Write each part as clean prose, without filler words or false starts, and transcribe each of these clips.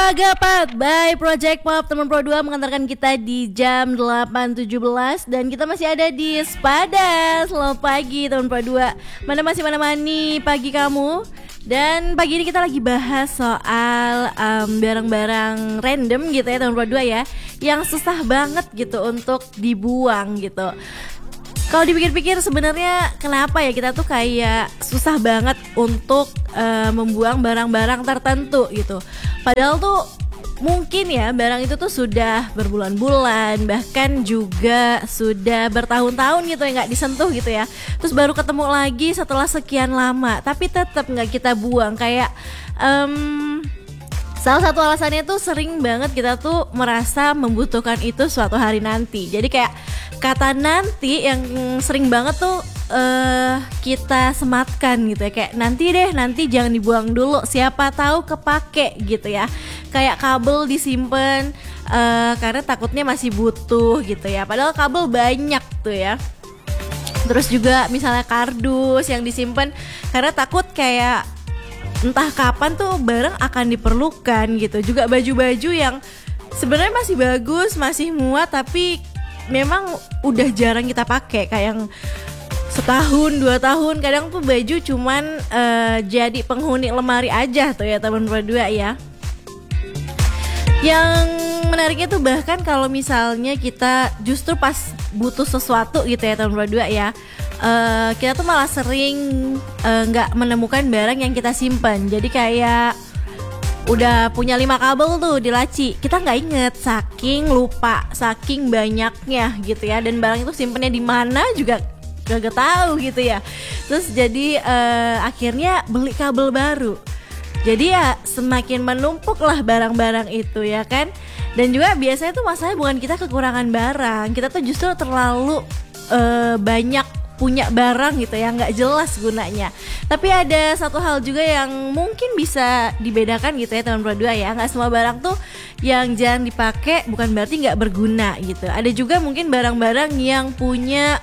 Agapat by Project Pop teman Pro 2 mengantarkan kita di jam 8.17 dan kita masih ada di Sepada. Selamat pagi teman Pro 2. Mana masih menemani pagi kamu? Dan pagi ini kita lagi bahas soal barang-barang random gitu ya teman Pro 2 ya, yang susah banget gitu untuk dibuang gitu. Kalau dipikir-pikir sebenarnya kenapa ya kita tuh kayak susah banget untuk membuang barang-barang tertentu gitu. Padahal tuh mungkin ya barang itu tuh sudah berbulan-bulan, bahkan juga sudah bertahun-tahun gitu ya nggak disentuh gitu ya. Terus baru ketemu lagi setelah sekian lama, tapi tetap nggak kita buang. Kayak salah satu alasannya tuh sering banget kita tuh merasa membutuhkan itu suatu hari nanti. Jadi kayak kata nanti yang sering banget tuh kita sematkan gitu ya. Kayak nanti jangan dibuang dulu, siapa tahu kepake gitu ya. Kayak kabel disimpan karena takutnya masih butuh gitu ya. Padahal kabel banyak tuh ya. Terus juga misalnya kardus yang disimpan karena takut kayak entah kapan tuh barang akan diperlukan gitu. Juga baju-baju yang sebenarnya masih bagus, masih muat, tapi memang udah jarang kita pakai. Kayak yang setahun, 2 tahun, kadang tuh baju cuman jadi penghuni lemari aja tuh ya teman berdua ya. Yang menariknya tuh bahkan kalau misalnya kita justru pas butuh sesuatu gitu ya teman berdua ya, kita tuh malah sering nggak menemukan barang yang kita simpan. Jadi kayak udah punya 5 kabel tuh di laci, kita nggak inget, saking lupa, saking banyaknya gitu ya. Dan barang itu simpennya di mana juga gak tahu gitu ya. Terus jadi akhirnya beli kabel baru. Jadi ya semakin menumpuk lah barang-barang itu ya kan. Dan juga biasanya tuh masalahnya bukan kita kekurangan barang, kita tuh justru terlalu banyak punya barang gitu ya, nggak jelas gunanya. Tapi ada satu hal juga yang mungkin bisa dibedakan gitu ya teman Pro 2 ya. Nggak semua barang tuh yang jarang dipakai bukan berarti nggak berguna gitu. Ada juga mungkin barang-barang yang punya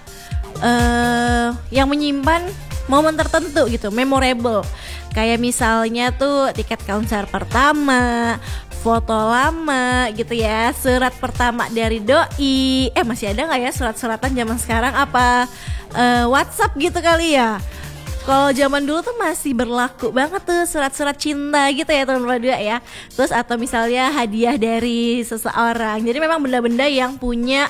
yang menyimpan momen tertentu gitu, memorable. Kayak misalnya tuh tiket konser pertama, foto lama gitu ya, surat pertama dari doi. Masih ada nggak ya surat-suratan zaman sekarang? Apa WhatsApp gitu kali ya? Kalau zaman dulu tuh masih berlaku banget tuh surat-surat cinta gitu ya teman-teman berdua ya. Terus atau misalnya hadiah dari seseorang. Jadi memang benda-benda yang punya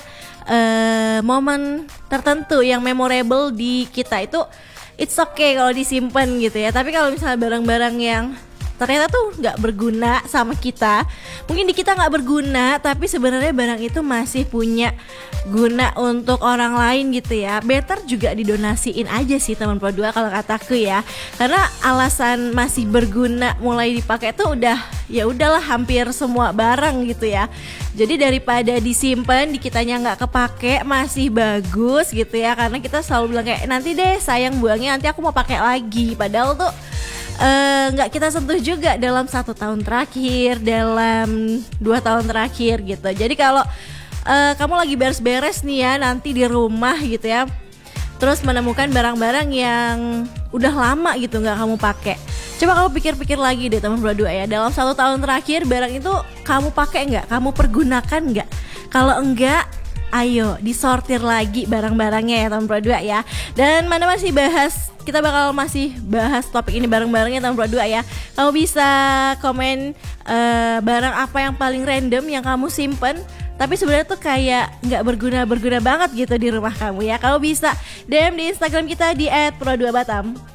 momen tertentu yang memorable di kita itu it's okay kalau disimpan gitu ya. Tapi kalau misalnya barang-barang yang ternyata tuh nggak berguna sama kita, mungkin di kita nggak berguna, tapi sebenarnya barang itu masih punya guna untuk orang lain gitu ya. Better juga didonasiin aja sih teman Pro 2 kalau kataku ya. Karena alasan masih berguna mulai dipakai tuh udah ya udahlah hampir semua barang gitu ya. Jadi daripada disimpan di kitanya nggak kepake masih bagus gitu ya. Karena kita selalu bilang kayak nanti deh sayang buangnya, nanti aku mau pakai lagi. Padahal tuh nggak kita sentuh juga dalam 1 tahun terakhir, dalam 2 tahun terakhir gitu. Jadi kalau kamu lagi beres-beres nih ya nanti di rumah gitu ya, terus menemukan barang-barang yang udah lama gitu nggak kamu pakai, coba kamu pikir-pikir lagi deh teman berdua ya. Dalam 1 tahun terakhir barang itu kamu pakai nggak, kamu pergunakan nggak? Kalau enggak, ayo disortir lagi barang-barangnya ya teman Pro 2 ya. Dan mana masih bahas, kita bakal masih bahas topik ini bareng-barengnya teman Pro 2 ya. Kamu bisa komen barang apa yang paling random yang kamu simpen tapi sebenarnya tuh kayak nggak berguna banget gitu di rumah kamu ya. Kamu bisa DM di Instagram kita di @pro2batam.